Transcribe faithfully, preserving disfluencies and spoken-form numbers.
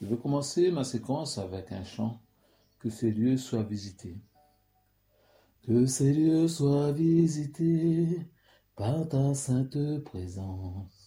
Je vais commencer ma séquence avec un chant. Que ces lieux soient visités. Que ces lieux soient visités par ta sainte présence.